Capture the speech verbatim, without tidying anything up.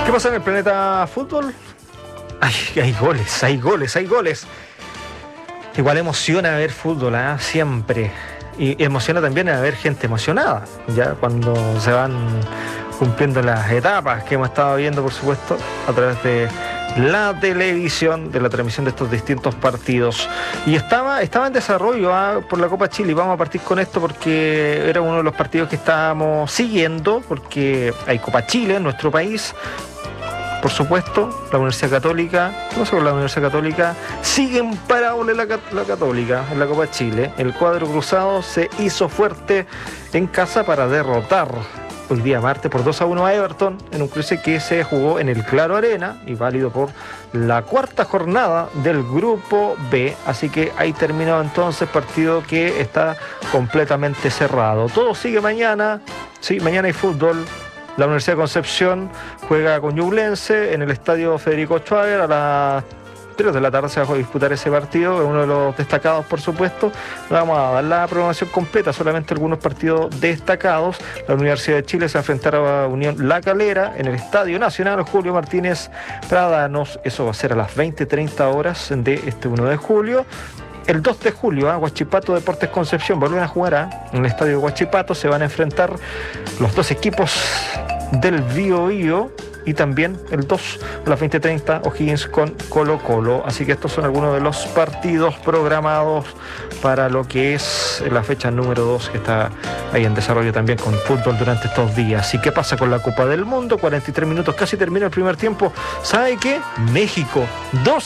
¿Qué pasa en el planeta fútbol? Hay, hay goles, hay goles, hay goles. Igual emociona ver fútbol, ¿eh? Siempre. Y emociona también a ver gente emocionada, ya cuando se van cumpliendo las etapas que hemos estado viendo, por supuesto, a través de la televisión, de la transmisión de estos distintos partidos. Y estaba, estaba en desarrollo ¿eh? por la Copa Chile. Vamos a partir con esto porque era uno de los partidos que estábamos siguiendo, porque hay Copa Chile en nuestro país. Por supuesto, la Universidad Católica, ¿qué pasa con la Universidad Católica? Sigue imparable la, la Católica en la Copa Chile. El cuadro cruzado se hizo fuerte en casa para derrotar hoy día martes por dos a uno a Everton en un cruce que se jugó en el Claro Arena y válido por la cuarta jornada del Grupo B. Así que ahí terminó entonces partido que está completamente cerrado. Todo sigue mañana, sí, mañana hay fútbol. La Universidad de Concepción juega con Ñublense en el estadio Federico Schwager a las tres de la tarde. Se va a disputar ese partido, es uno de los destacados, por supuesto. No vamos a dar la programación completa, solamente algunos partidos destacados. La Universidad de Chile se va a enfrentar a Unión La Calera en el Estadio Nacional Julio Martínez Pradanos. Eso va a ser a las veinte treinta horas de este uno de julio. El dos de julio, ¿eh? Huachipato Deportes Concepción vuelven a jugar ¿eh? en el estadio de Huachipato. Se van a enfrentar los dos equipos del Bío Bío. Y también el dos a las veinte treinta O'Higgins con Colo Colo. Así que estos son algunos de los partidos programados para lo que es la fecha número dos que está ahí en desarrollo también con fútbol durante estos días. ¿Y qué pasa con la Copa del Mundo? cuarenta y tres minutos, casi termina el primer tiempo. ¿Sabe qué? México, dos